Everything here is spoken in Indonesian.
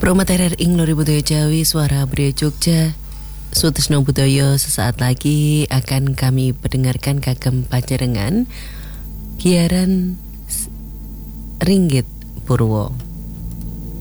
Promaterer ing Lori Budaya Jawi, Suara Budaya Jogja, Sutisno Budaya. Sesaat lagi akan kami pendengarkan kagem panjenengan Giaran Ringgit Purwo.